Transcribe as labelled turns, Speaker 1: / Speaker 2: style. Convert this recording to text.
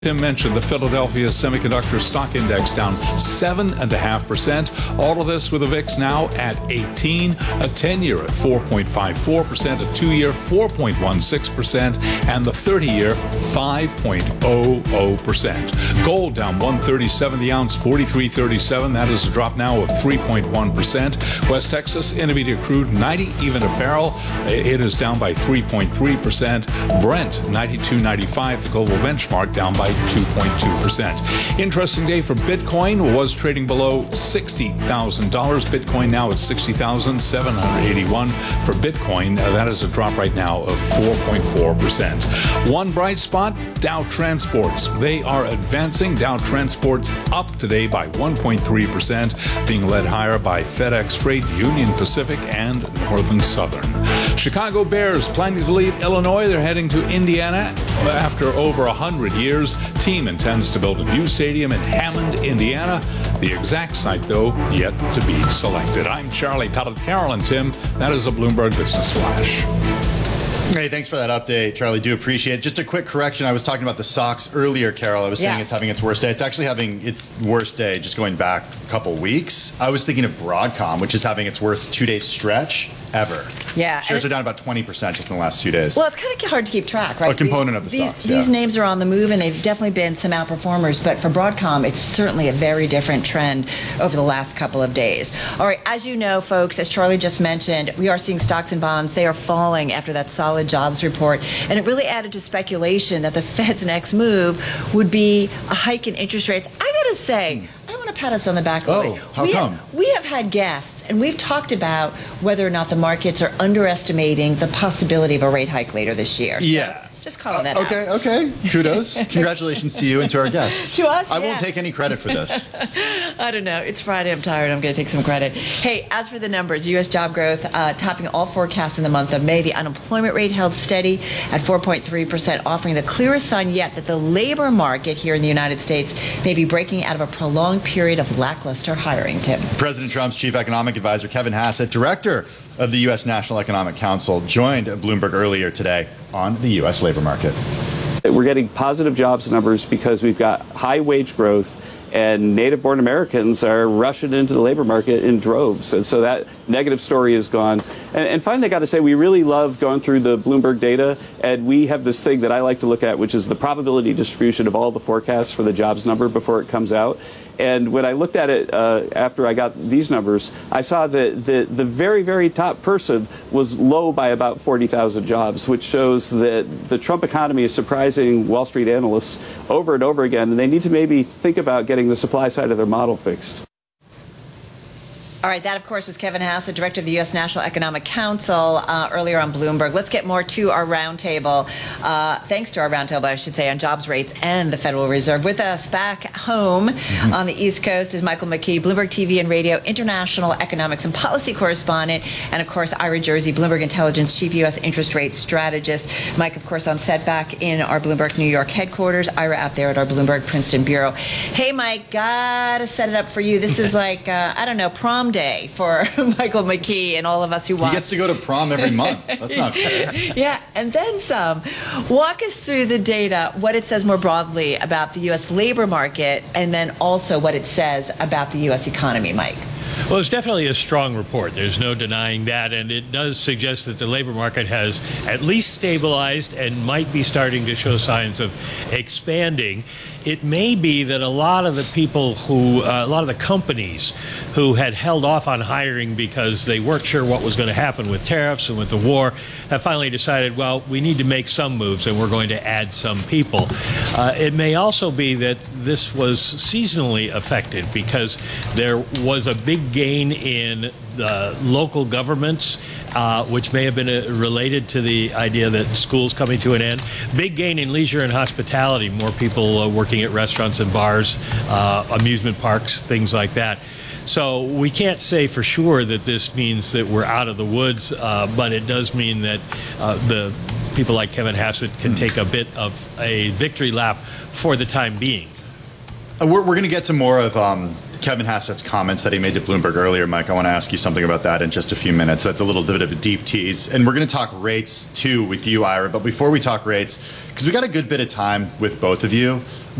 Speaker 1: Tim mentioned the Philadelphia Semiconductor Stock Index down 7.5%. All of this with the VIX now at 18, a 10-year at 4.54%, a 2-year 4.16%, and the 30-year 5.00%. Gold down 137 the ounce, 43.37. That is a drop now of 3.1%. West Texas Intermediate crude 90 even a barrel. It is down by 3.3%. Brent 92.95. The global benchmark down by 2.2%. Interesting day for Bitcoin. Was trading below $60,000. Bitcoin now at $60,781 for Bitcoin. That is a drop right now of 4.4%. One bright spot, Dow Transports. They are advancing. Dow Transports up today by 1.3%, being led higher by FedEx Freight, Union Pacific, and Northern Southern. Chicago Bears planning to leave Illinois. They're heading to Indiana after over 100 years. Team intends to build a new stadium in Hammond, Indiana. The exact site, though, yet to be selected. I'm Charlie Pellet. Carol and Tim, that is a Bloomberg Business Flash.
Speaker 2: Hey, thanks for that update, Charlie. Do appreciate it. Just a quick correction. I was talking about the SOX earlier, Carol. I was saying it's having its worst day. It's actually having its worst day just going back a couple weeks. I was thinking of Broadcom, which is having its worst two-day stretch ever.
Speaker 3: Yeah.
Speaker 2: Shares are down about 20% just in the last 2 days.
Speaker 3: Well, it's kind of hard to keep track, right?
Speaker 2: A component of the SOX,
Speaker 3: These names are on the move, and they've definitely been some outperformers. But for Broadcom, it's certainly a very different trend over the last couple of days. All right, as you know, folks, as Charlie just mentioned, we are seeing stocks and bonds. They are falling after that solid jobs report. And it really added to speculation that the Fed's next move would be a hike in interest rates. I got to say, I want to pat us on the back a little bit.
Speaker 2: How come?
Speaker 3: We have had guests, and we've talked about whether or not the markets are underestimating the possibility of a rate hike later this year.
Speaker 2: Yeah.
Speaker 3: Just calling that out.
Speaker 2: Okay. Kudos. Congratulations to you and to our guests.
Speaker 3: To us,
Speaker 2: I won't take any credit for this.
Speaker 3: I don't know. It's Friday. I'm tired. I'm going to take some credit. Hey, as for the numbers, U.S. job growth topping all forecasts in the month of May. The unemployment rate held steady at 4.3%, offering the clearest sign yet that the labor market here in the United States may be breaking out of a prolonged period of lackluster hiring, Tim.
Speaker 2: President Trump's chief economic advisor, Kevin Hassett, director of the U.S. National Economic Council, joined Bloomberg earlier today on the U.S. labor market.
Speaker 4: We're getting positive jobs numbers because we've got high wage growth, and native-born Americans are rushing into the labor market in droves. And so that negative story is gone. And finally, I got to say, we really love going through the Bloomberg data, and we have this thing that I like to look at, which is the probability distribution of all the forecasts for the jobs number before it comes out. And when I looked at it after I got these numbers, I saw that the very, very top person was low by about 40,000 jobs, which shows that the Trump economy is surprising Wall Street analysts over and over again, and they need to maybe think about getting the supply side of their model fixed.
Speaker 3: All right, that, of course, was Kevin Hassett, director of the U.S. National Economic Council, earlier on Bloomberg. Let's get more to our roundtable. Thanks to our roundtable, I should say, on jobs rates and the Federal Reserve. With us back home on the East Coast is Michael McKee, Bloomberg TV and Radio International Economics and Policy Correspondent, and, of course, Ira Jersey, Bloomberg Intelligence Chief U.S. Interest Rate Strategist. Mike, of course, on set back in our Bloomberg New York headquarters. Ira out there at our Bloomberg Princeton Bureau. Hey, Mike, gotta set it up for you. This is like, I don't know, prom day for Michael McKee and all of us who watch.
Speaker 2: He gets to go to prom every month. That's not fair.
Speaker 3: Yeah, and then some. Walk us through the data, what it says more broadly about the U.S. labor market, and then also what it says about the U.S. economy, Mike.
Speaker 5: Well, it's definitely a strong report. There's no denying that, and it does suggest that the labor market has at least stabilized and might be starting to show signs of expanding. It may be that a lot of the people who, a lot of the companies who had held off on hiring because they weren't sure what was going to happen with tariffs and with the war have finally decided, well, we need to make some moves and we're going to add some people. It may also be that this was seasonally affected because there was a big gain in local governments, which may have been related to the idea that school's coming to an end. Big gain in leisure and hospitality, more people working at restaurants and bars, amusement parks, things like that. So we can't say for sure that this means that we're out of the woods, but it does mean that the people like Kevin Hassett can take a bit of a victory lap for the time being.
Speaker 2: We're going to get to more of Kevin Hassett's comments that he made to Bloomberg earlier, Mike. I want to ask you something about that in just a few minutes. That's a little bit of a deep tease. And we're going to talk rates, too, with you, Ira. But before we talk rates, because we got a good bit of time with both of you,